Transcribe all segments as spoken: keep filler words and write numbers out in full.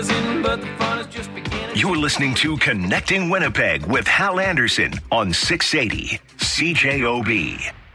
You're listening to Connecting Winnipeg with Hal Anderson on six eighty C J O B.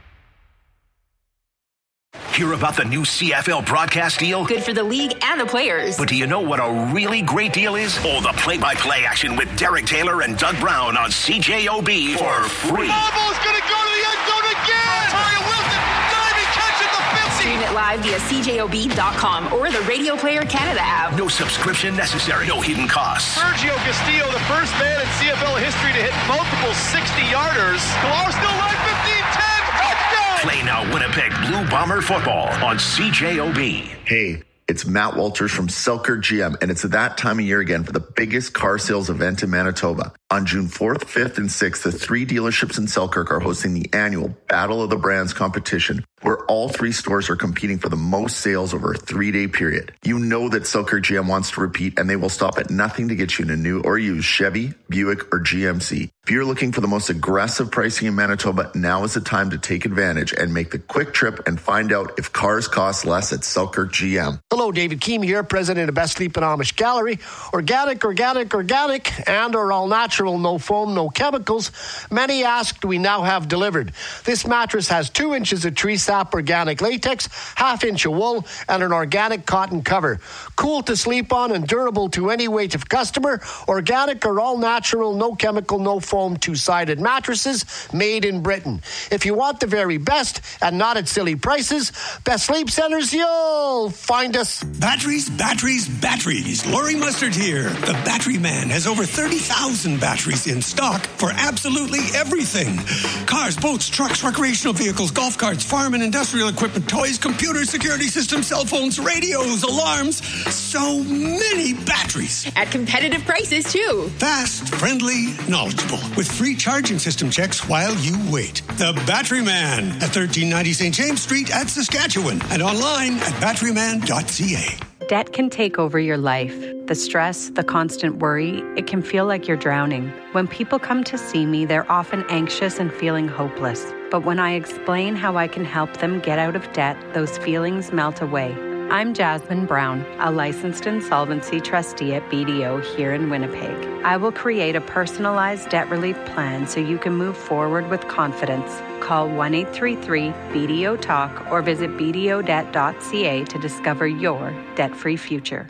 Hear about the new C F L broadcast deal? Good for the league and the players. But do you know what a really great deal is? Oh, the play-by-play action with Derek Taylor and Doug Brown on C J O B for free. Ball's going to go to the end zone again! Mario Wilson diving catch at the fifty! Stream it live via C J O B dot com or the Radio Player Canada app. No subscription necessary. No hidden costs. Sergio Castillo, the first man in C F L history to hit multiple sixty-yarders. Galar still alive, fifteen ten, touchdown! Play now Winnipeg Blue Bomber football on C J O B. Hey, it's Matt Walters from Selkirk G M, and it's that time of year again for the biggest car sales event in Manitoba. On June fourth, fifth, and sixth, the three dealerships in Selkirk are hosting the annual Battle of the Brands competition, where all three stores are competing for the most sales over a three-day period. You know that Selkirk G M wants to repeat, and they will stop at nothing to get you in a new or used Chevy, Buick, or G M C. If you're looking for the most aggressive pricing in Manitoba, now is the time to take advantage and make the quick trip and find out if cars cost less at Selkirk G M. Hello, David Keem here, president of Best Sleep and Amish Gallery. Organic, organic, organic, and or all natural, no foam, no chemicals. Many asked, we now have delivered. This mattress has two inches of tree sap organic latex, half inch of wool, and an organic cotton cover. Cool to sleep on and durable to any weight of customer. Organic or all natural, no chemical, no foam, two-sided mattresses made in Britain. If you want the very best and not at silly prices, Best Sleep Centers, you'll find us. Batteries, batteries, batteries. Lori Mustard here. The Battery Man has over thirty thousand batteries in stock for absolutely everything. Cars, boats, trucks, recreational vehicles, golf carts, farm and industrial equipment, toys, computers, security systems, cell phones, radios, alarms. So many batteries. At competitive prices, too. Fast, friendly, knowledgeable. With free charging system checks while you wait. The Battery Man at thirteen ninety Saint James Street at Saskatchewan and online at battery man dot c a. Debt can take over your life. The stress, the constant worry, it can feel like you're drowning. When people come to see me, they're often anxious and feeling hopeless. But when I explain how I can help them get out of debt, those feelings melt away. I'm Jasmine Brown, a licensed insolvency trustee at B D O here in Winnipeg. I will create a personalized debt relief plan so you can move forward with confidence. Call one eight three three B D O talk or visit b d o debt dot c a to discover your debt-free future.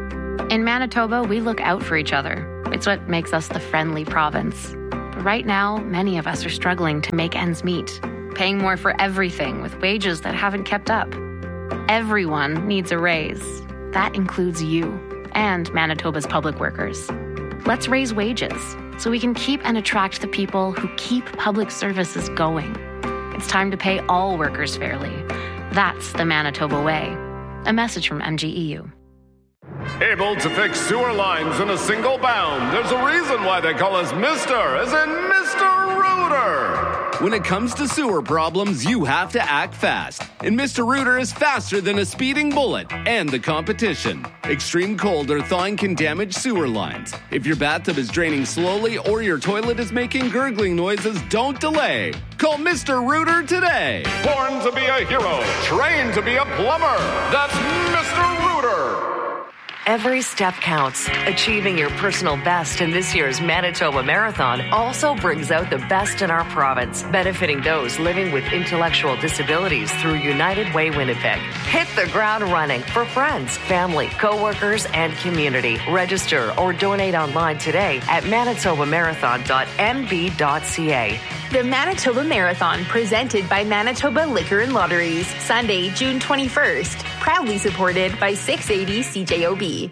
In Manitoba, we look out for each other. It's what makes us the friendly province. But right now, many of us are struggling to make ends meet, paying more for everything with wages that haven't kept up. Everyone needs a raise. That includes you and Manitoba's public workers. Let's raise wages so we can keep and attract the people who keep public services going. It's time to pay all workers fairly. That's the Manitoba way. A message from M G E U. Able to fix sewer lines in a single bound. There's a reason why they call us Mister, as in Mister Rooter. When it comes to sewer problems, you have to act fast. And Mister Rooter is faster than a speeding bullet and the competition. Extreme cold or thawing can damage sewer lines. If your bathtub is draining slowly or your toilet is making gurgling noises, don't delay. Call Mister Rooter today. Born to be a hero, trained to be a plumber. That's Mister Rooter. Every step counts. Achieving your personal best in this year's Manitoba Marathon also brings out the best in our province, benefiting those living with intellectual disabilities through United Way Winnipeg. Hit the ground running for friends, family, co-workers, and community. Register or donate online today at manitoba marathon dot m b dot c a. The Manitoba Marathon, presented by Manitoba Liquor and Lotteries, Sunday, June twenty-first. Proudly supported by six eighty C J O B.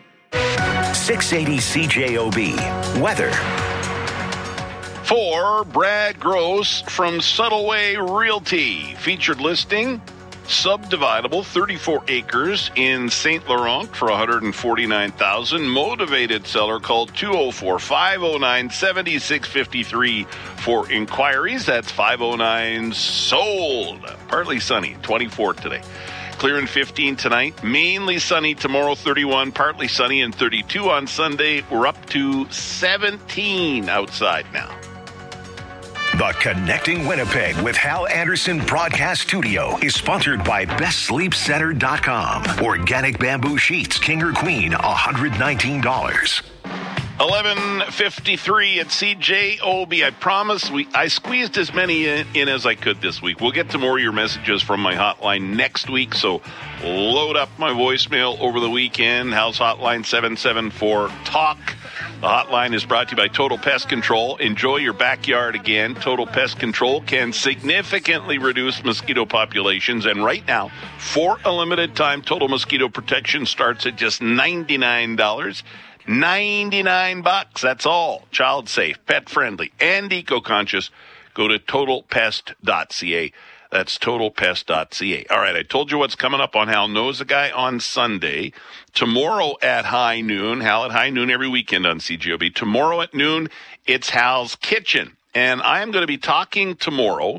six eighty C J O B. Weather. For Brad Gross from Subtleway Realty. Featured listing, subdividable, thirty-four acres in Saint Laurent for one hundred forty-nine thousand dollars. Motivated seller, called two oh four, five oh nine, seven six five three for inquiries. That's five oh nine sold. Partly sunny, twenty-four today. Clear and fifteen tonight. Mainly sunny tomorrow, thirty-one. Partly sunny and thirty-two on Sunday. We're up to seventeen outside now. The Connecting Winnipeg with Hal Anderson Broadcast Studio is sponsored by best sleep center dot com. Organic bamboo sheets, king or queen, one hundred nineteen dollars. eleven fifty-three at C J O B. I promise we I squeezed as many in, in as I could this week. We'll get to more of your messages from my hotline next week, so load up my voicemail over the weekend. Hal's hotline seven seven four talk. The hotline is brought to you by Total Pest Control. Enjoy your backyard again. Total Pest Control can significantly reduce mosquito populations, and right now, for a limited time, Total Mosquito Protection starts at just ninety-nine dollars. ninety-nine bucks, that's all. Child safe, pet friendly, and eco-conscious. Go to total pest dot c a. That's total pest dot c a. All right, I told you what's coming up on Hal Knows a Guy on Sunday. Tomorrow at high noon, Hal at high noon every weekend on C G O B. Tomorrow at noon, it's Hal's Kitchen. And I am going to be talking tomorrow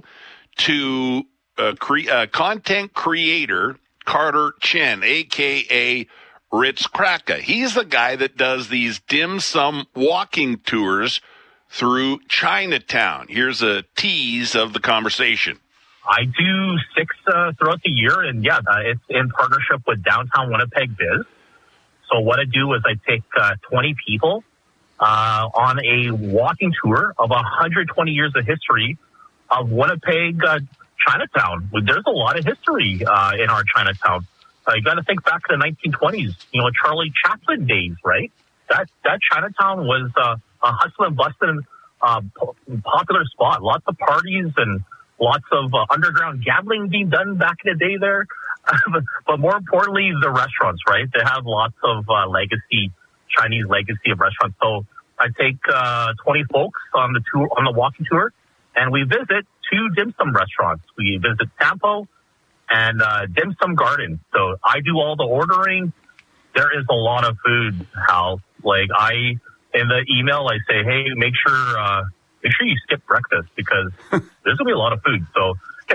to uh, cre- uh, content creator Carter Chen, a k a. Ritz Kraka. He's the guy that does these dim sum walking tours through Chinatown. Here's a tease of the conversation. I do six uh, throughout the year, and yeah, uh, it's in partnership with Downtown Winnipeg Biz. So what I do is I take uh, twenty people uh, on a walking tour of one hundred twenty years of history of Winnipeg uh, Chinatown. There's a lot of history uh, in our Chinatown. Uh, you got to think back to the nineteen twenties, you know, Charlie Chaplin days, right? That that Chinatown was uh, a hustle and bustle, uh, po- popular spot. Lots of parties and lots of uh, underground gambling being done back in the day there. But more importantly, the restaurants, right? They have lots of uh, legacy, Chinese legacy of restaurants. So I take uh, twenty folks on the tour, on the walking tour, and we visit two dim sum restaurants. We visit Sampo and uh, Dim Sum Garden. So I do all the ordering. There is a lot of food, Hal. Like I, in the email, I say, hey, make sure, uh, make sure you skip breakfast because there's gonna be a lot of food. So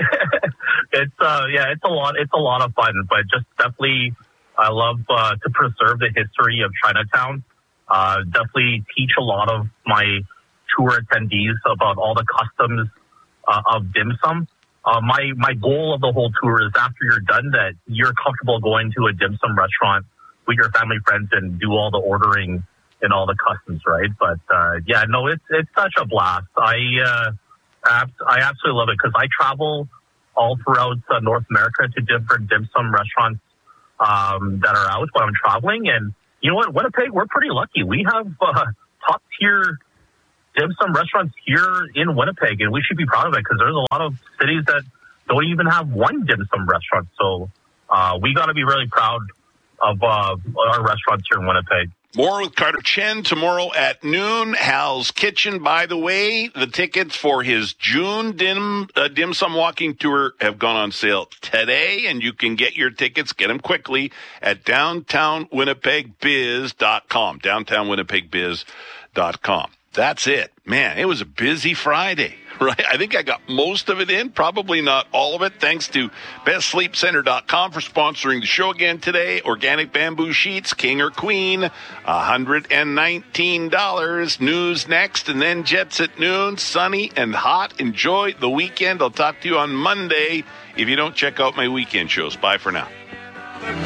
it's, uh, yeah, it's a lot, it's a lot of fun, but just definitely, I love, uh, to preserve the history of Chinatown. Uh, definitely teach a lot of my tour attendees about all the customs, uh, of dim sum. Uh, my, my goal of the whole tour is after you're done that you're comfortable going to a dim sum restaurant with your family friends and do all the ordering and all the customs, right? But, uh, yeah, no, it's, it's such a blast. I, uh, I absolutely love it because I travel all throughout uh, North America to different dim sum restaurants, um, that are out when I'm traveling. And you know what? Winnipeg, we're pretty lucky. We have, uh, top tier dim sum restaurants here in Winnipeg, and we should be proud of it because there's a lot of cities that don't even have one dim sum restaurant. So uh, we got to be really proud of uh, our restaurants here in Winnipeg. More with Carter Chen tomorrow at noon. Hal's Kitchen, by the way, the tickets for his June dim, uh, dim sum walking tour have gone on sale today, and you can get your tickets, get them quickly, at downtown winnipeg biz dot com, downtown winnipeg biz dot com. That's it. Man, it was a busy Friday, right? I think I got most of it in, probably not all of it. Thanks to best sleep center dot com for sponsoring the show again today. Organic bamboo sheets, king or queen, one hundred nineteen dollars. News next, and then Jets at noon. Sunny and hot. Enjoy the weekend. I'll talk to you on Monday if you don't check out my weekend shows. Bye for now.